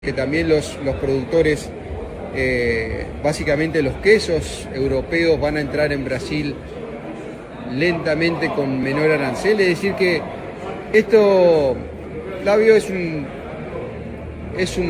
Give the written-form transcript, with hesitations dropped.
que también los productores, básicamente los quesos europeos, van a entrar en Brasil lentamente con menor arancel. Es decir que esto, Flavio, es un